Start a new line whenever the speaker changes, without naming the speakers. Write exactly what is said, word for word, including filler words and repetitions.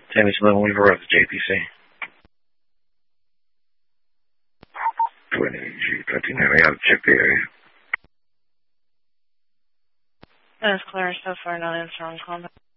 Tammy Smith, Weaver Road, J P C. twenty G twenty-nine, we have to check the area.
That is Claire, so far not answering on contact.